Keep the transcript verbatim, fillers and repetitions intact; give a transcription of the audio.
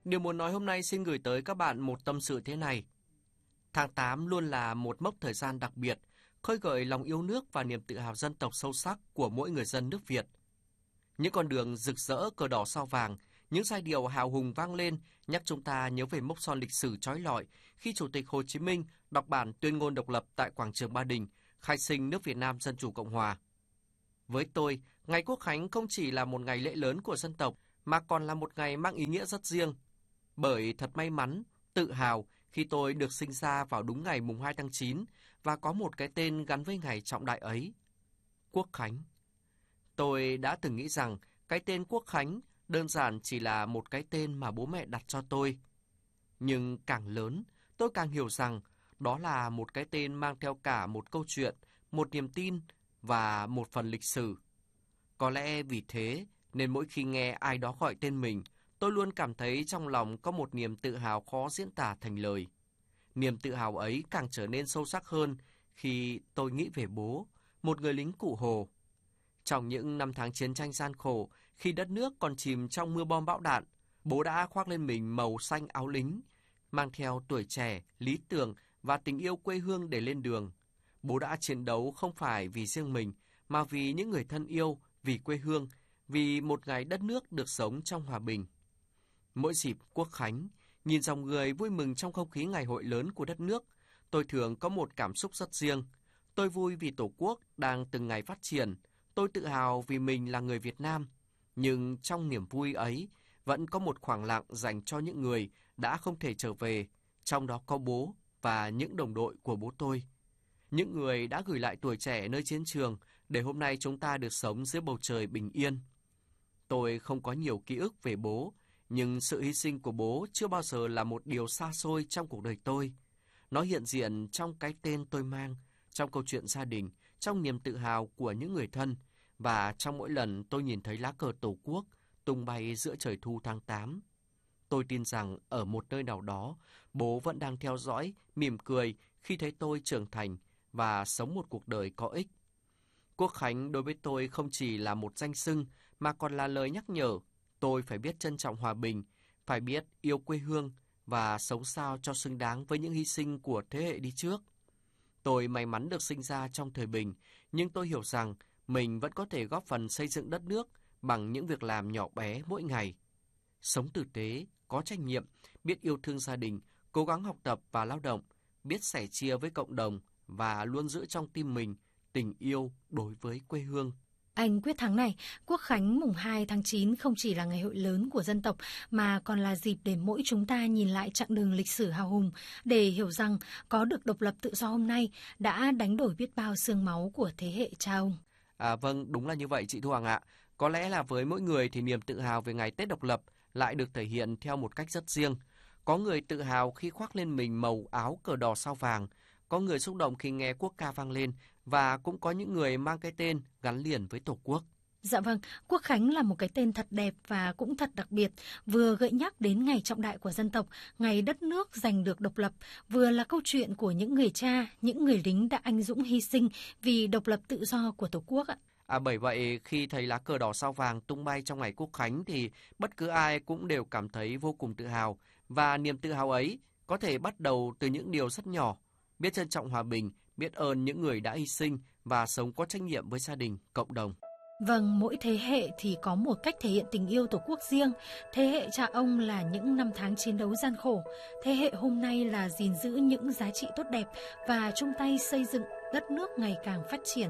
Điều muốn nói hôm nay xin gửi tới các bạn một tâm sự thế này. Tháng tám luôn là một mốc thời gian đặc biệt, khơi gợi lòng yêu nước và niềm tự hào dân tộc sâu sắc của mỗi người dân nước Việt. Những con đường rực rỡ cờ đỏ sao vàng, những giai điệu hào hùng vang lên nhắc chúng ta nhớ về mốc son lịch sử chói lọi khi Chủ tịch Hồ Chí Minh đọc bản tuyên ngôn độc lập tại quảng trường Ba Đình, khai sinh nước Việt Nam Dân Chủ Cộng Hòa. Với tôi, ngày Quốc khánh không chỉ là một ngày lễ lớn của dân tộc, mà còn là một ngày mang ý nghĩa rất riêng. Bởi thật may mắn, tự hào khi tôi được sinh ra vào đúng ngày mùng hai tháng chín và có một cái tên gắn với ngày trọng đại ấy. Quốc khánh. Tôi đã từng nghĩ rằng cái tên Quốc khánh đơn giản chỉ là một cái tên mà bố mẹ đặt cho tôi. Nhưng càng lớn, tôi càng hiểu rằng đó là một cái tên mang theo cả một câu chuyện, một niềm tin và một phần lịch sử. Có lẽ vì thế nên mỗi khi nghe ai đó gọi tên mình, tôi luôn cảm thấy trong lòng có một niềm tự hào khó diễn tả thành lời. Niềm tự hào ấy càng trở nên sâu sắc hơn khi tôi nghĩ về bố, một người lính Cụ Hồ. Trong những năm tháng chiến tranh gian khổ, khi đất nước còn chìm trong mưa bom bão đạn, bố đã khoác lên mình màu xanh áo lính, mang theo tuổi trẻ, lý tưởng và tình yêu quê hương để lên đường. Bố đã chiến đấu không phải vì riêng mình, mà vì những người thân yêu, vì quê hương, vì một ngày đất nước được sống trong hòa bình. Mỗi dịp Quốc khánh, nhìn dòng người vui mừng trong không khí ngày hội lớn của đất nước, tôi thường có một cảm xúc rất riêng. Tôi vui vì Tổ quốc đang từng ngày phát triển, tôi tự hào vì mình là người Việt Nam. Nhưng trong niềm vui ấy, vẫn có một khoảng lặng dành cho những người đã không thể trở về, trong đó có bố và những đồng đội của bố tôi. Những người đã gửi lại tuổi trẻ nơi chiến trường để hôm nay chúng ta được sống dưới bầu trời bình yên. Tôi không có nhiều ký ức về bố, nhưng sự hy sinh của bố chưa bao giờ là một điều xa xôi trong cuộc đời tôi. Nó hiện diện trong cái tên tôi mang, trong câu chuyện gia đình, trong niềm tự hào của những người thân, và trong mỗi lần tôi nhìn thấy lá cờ Tổ quốc tung bay giữa trời thu tháng tám. Tôi tin rằng ở một nơi nào đó, bố vẫn đang theo dõi, mỉm cười khi thấy tôi trưởng thành và sống một cuộc đời có ích. Quốc khánh đối với tôi không chỉ là một danh xưng, mà còn là lời nhắc nhở tôi phải biết trân trọng hòa bình, phải biết yêu quê hương và sống sao cho xứng đáng với những hy sinh của thế hệ đi trước. Tôi may mắn được sinh ra trong thời bình, nhưng tôi hiểu rằng mình vẫn có thể góp phần xây dựng đất nước bằng những việc làm nhỏ bé mỗi ngày. Sống tử tế, có trách nhiệm, biết yêu thương gia đình, cố gắng học tập và lao động, biết sẻ chia với cộng đồng và luôn giữ trong tim mình tình yêu đối với quê hương. Anh Quyết Thắng này, Quốc khánh mùng hai tháng chín không chỉ là ngày hội lớn của dân tộc mà còn là dịp để mỗi chúng ta nhìn lại chặng đường lịch sử hào hùng, để hiểu rằng có được độc lập tự do hôm nay đã đánh đổi biết bao xương máu của thế hệ cha ông. À, vâng, đúng là như vậy chị Thu Hằng ạ. Có lẽ là với mỗi người thì niềm tự hào về ngày Tết độc lập lại được thể hiện theo một cách rất riêng. Có người tự hào khi khoác lên mình màu áo cờ đỏ sao vàng, có người xúc động khi nghe quốc ca vang lên, và cũng có những người mang cái tên gắn liền với Tổ quốc. Dạ vâng, Quốc khánh là một cái tên thật đẹp và cũng thật đặc biệt, vừa gợi nhắc đến ngày trọng đại của dân tộc, ngày đất nước giành được độc lập, vừa là câu chuyện của những người cha, những người lính đã anh dũng hy sinh vì độc lập tự do của Tổ quốc ạ. À, bởi vậy, khi thấy lá cờ đỏ sao vàng tung bay trong ngày Quốc khánh thì bất cứ ai cũng đều cảm thấy vô cùng tự hào, và niềm tự hào ấy có thể bắt đầu từ những điều rất nhỏ, biết trân trọng hòa bình, biết ơn những người đã hy sinh và sống có trách nhiệm với gia đình, cộng đồng. Vâng, mỗi thế hệ thì có một cách thể hiện tình yêu Tổ quốc riêng. Thế hệ cha ông là những năm tháng chiến đấu gian khổ. Thế hệ hôm nay là gìn giữ những giá trị tốt đẹp và chung tay xây dựng đất nước ngày càng phát triển.